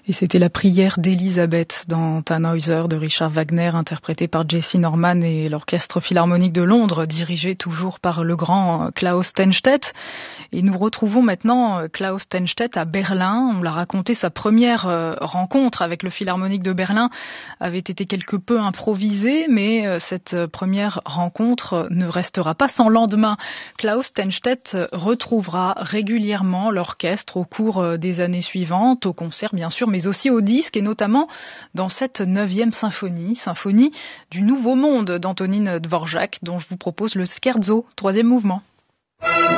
Et c'était la prière d'Élisabeth dans Tannhäuser de Richard Wagner, interprétée par Jessye Norman et l'Orchestre Philharmonique de Londres, dirigé toujours par le grand Klaus Tennstedt. Et nous retrouvons maintenant Klaus Tennstedt à Berlin. On l'a raconté, sa première rencontre avec le Philharmonique de Berlin avait été quelque peu improvisée, mais cette première rencontre ne restera pas sans lendemain. Klaus Tennstedt retrouvera régulièrement l'orchestre au cours des années suivantes, au concert bien sûr, mais aussi au disque, et notamment dans cette 9e symphonie du Nouveau Monde d'Antonin Dvorak, dont je vous propose le scherzo, 3e mouvement.